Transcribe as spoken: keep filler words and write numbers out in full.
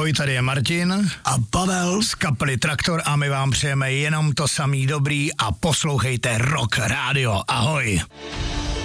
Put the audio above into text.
Ahoj, tady je Martin a Pavel z kapely Traktor a my vám přejeme jenom to samý dobrý a poslouchejte Rock Radio. Ahoj.